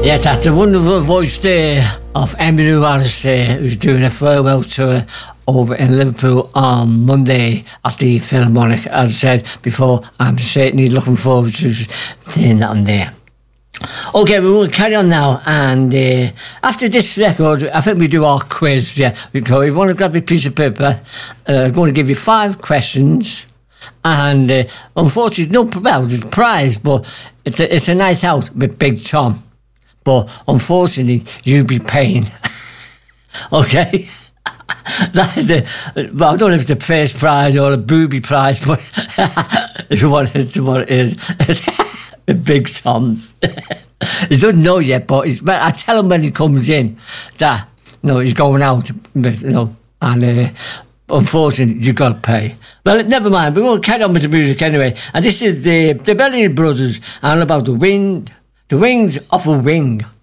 Yeah, that's the wonderful voice there of Emmylou Harris there, who's doing a farewell tour over in Liverpool on Monday at the Philharmonic. As I said before, I'm certainly looking forward to seeing that on there. Okay, we will carry on now, and after this record, I think we do our quiz. Yeah, if you want to grab a piece of paper, I'm going to give you 5 questions, and unfortunately, there's a prize, but it's a night out with Big Tom. But unfortunately, you'll be paying. Okay? That is well, I don't know if it's the first prize or a booby prize, but if you want it to what it is, it's a Big Tom. He doesn't know yet, but I tell him when he comes in that he's going out, and unfortunately, you've got to pay. Well, never mind, we're going to carry on with the music anyway. And this is the Belly Brothers, and about the wings of a wing.